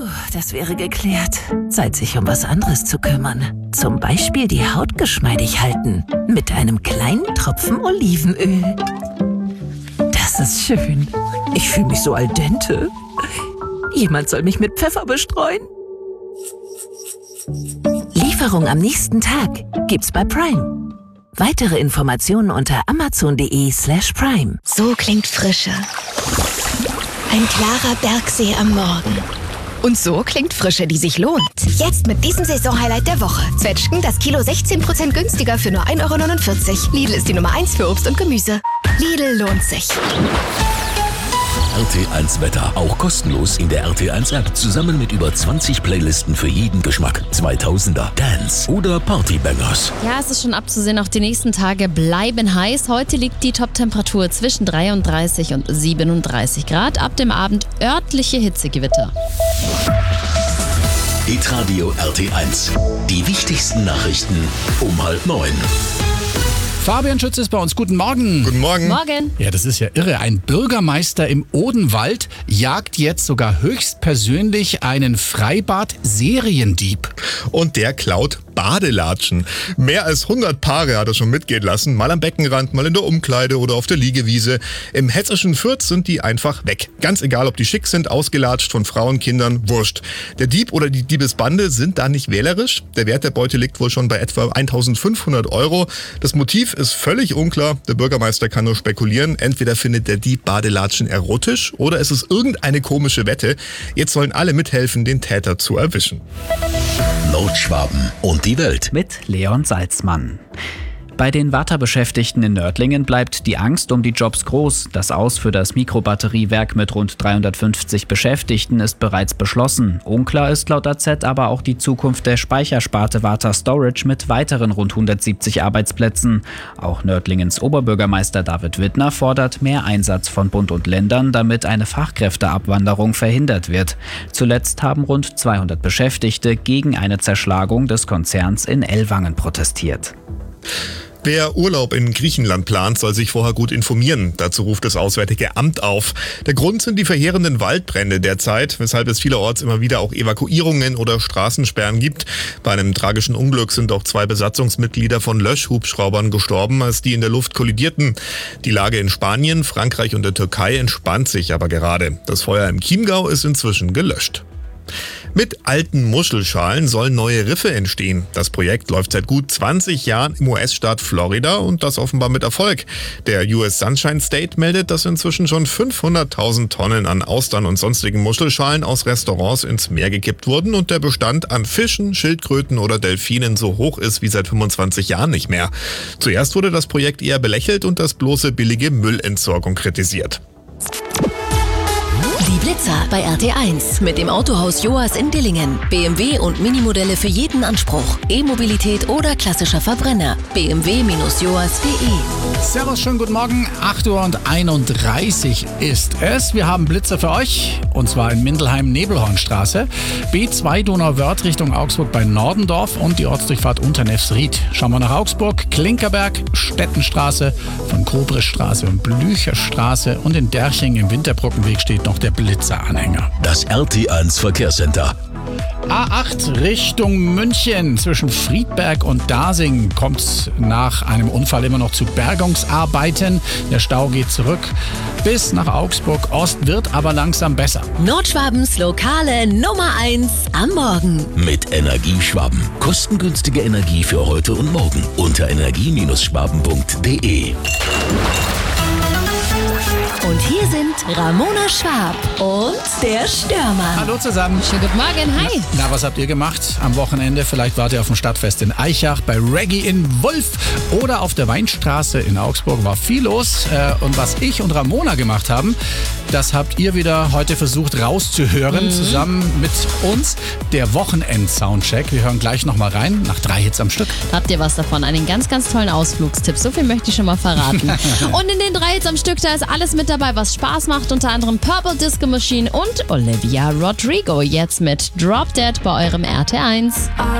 Das wäre geklärt. Zeit, sich um was anderes zu kümmern. Zum Beispiel die Haut geschmeidig halten. Mit einem kleinen Tropfen Olivenöl. Das ist schön. Ich fühle mich so al dente. Jemand soll mich mit Pfeffer bestreuen. Lieferung am nächsten Tag gibt's bei Prime. Weitere Informationen unter amazon.de/prime. So klingt Frische. Ein klarer Bergsee am Morgen. Und so klingt Frische, die sich lohnt. Jetzt mit diesem Saisonhighlight der Woche. Zwetschgen, das Kilo 16% günstiger für nur 1,49 €. Lidl ist die Nummer 1 für Obst und Gemüse. Lidl lohnt sich. RT1 Wetter, auch kostenlos in der RT1 App, zusammen mit über 20 Playlisten für jeden Geschmack. 2000er, Dance oder Partybangers. Ja, es ist schon abzusehen, auch die nächsten Tage bleiben heiß. Heute liegt die Top-Temperatur zwischen 33 und 37 Grad. Ab dem Abend örtliche Hitzegewitter. Hitradio RT1, die wichtigsten Nachrichten um 8:30. Fabian Schütz ist bei uns. Guten Morgen. Guten Morgen. Morgen. Ja, das ist ja irre. Ein Bürgermeister im Odenwald jagt jetzt sogar höchstpersönlich einen Freibad-Seriendieb. Und der klaut Badelatschen. Mehr als 100 Paare hat er schon mitgehen lassen. Mal am Beckenrand, mal in der Umkleide oder auf der Liegewiese. Im hessischen Fürth sind die einfach weg. Ganz egal, ob die schick sind, ausgelatscht von Frauen, Kindern, wurscht. Der Dieb oder die Diebesbande sind da nicht wählerisch. Der Wert der Beute liegt wohl schon bei etwa 1.500 €. Das Motiv ist völlig unklar. Der Bürgermeister kann nur spekulieren. Entweder findet der Dieb Badelatschen erotisch oder es ist irgendeine komische Wette. Jetzt sollen alle mithelfen, den Täter zu erwischen. Nordschwaben und die Welt. Mit Leon Salzmann. Bei den Warta-Beschäftigten in Nördlingen bleibt die Angst um die Jobs groß. Das Aus für das Mikrobatteriewerk mit rund 350 Beschäftigten ist bereits beschlossen. Unklar ist laut AZ aber auch die Zukunft der Speichersparte Warta Storage mit weiteren rund 170 Arbeitsplätzen. Auch Nördlingens Oberbürgermeister David Wittner fordert mehr Einsatz von Bund und Ländern, damit eine Fachkräfteabwanderung verhindert wird. Zuletzt haben rund 200 Beschäftigte gegen eine Zerschlagung des Konzerns in Ellwangen protestiert. Wer Urlaub in Griechenland plant, soll sich vorher gut informieren. Dazu ruft das Auswärtige Amt auf. Der Grund sind die verheerenden Waldbrände derzeit, weshalb es vielerorts immer wieder auch Evakuierungen oder Straßensperren gibt. Bei einem tragischen Unglück sind auch 2 Besatzungsmitglieder von Löschhubschraubern gestorben, als die in der Luft kollidierten. Die Lage in Spanien, Frankreich und der Türkei entspannt sich aber gerade. Das Feuer im Chiemgau ist inzwischen gelöscht. Mit alten Muschelschalen sollen neue Riffe entstehen. Das Projekt läuft seit gut 20 Jahren im US-Staat Florida und das offenbar mit Erfolg. Der US Sunshine State meldet, dass inzwischen schon 500.000 Tonnen an Austern und sonstigen Muschelschalen aus Restaurants ins Meer gekippt wurden und der Bestand an Fischen, Schildkröten oder Delfinen so hoch ist wie seit 25 Jahren nicht mehr. Zuerst wurde das Projekt eher belächelt und das bloße billige Müllentsorgung kritisiert. Die Blitzer bei RT1 mit dem Autohaus Joas in Dillingen. BMW und Minimodelle für jeden Anspruch. E-Mobilität oder klassischer Verbrenner. bmw-joas.de. Servus, schönen guten Morgen. 8:31 Uhr ist es. Wir haben Blitzer für euch. Und zwar in Mindelheim-Nebelhornstraße. B2 Donauwörth Richtung Augsburg bei Nordendorf und die Ortsdurchfahrt Unternefsried. Schauen wir nach Augsburg. Klinkerberg, Stettenstraße, von Kobrischstraße und Blücherstraße. Und in Derching im Winterbrückenweg steht noch der Blitzeranhänger. Das RT1 Verkehrscenter. A8 Richtung München. Zwischen Friedberg und Dasing kommt es nach einem Unfall immer noch zu Bergungsarbeiten. Der Stau geht zurück bis nach Augsburg Ost, wird aber langsam besser. Nordschwabens lokale Nummer 1 am Morgen. Mit Energieschwaben. Kostengünstige Energie für heute und morgen. Unter energie-schwaben.de. Und hier sind Ramona Schwab und der Störmann. Hallo zusammen. Schönen guten Morgen, hi. Na, was habt ihr gemacht am Wochenende? Vielleicht wart ihr auf dem Stadtfest in Aichach, bei Reggae in Wolf oder auf der Weinstraße in Augsburg. War viel los. Und was ich und Ramona gemacht haben, das habt ihr wieder heute versucht rauszuhören, zusammen mit uns. Der Wochenend-Soundcheck. Wir hören gleich nochmal rein, nach 3 Hits am Stück. Habt ihr was davon? Einen ganz, ganz tollen Ausflugstipp. So viel möchte ich schon mal verraten. Und in den 3 Hits am Stück, da ist alles mit dabei, was Spaß macht. Unter anderem Purple Disco Machine und Olivia Rodrigo. Jetzt mit Drop Dead bei eurem RT1.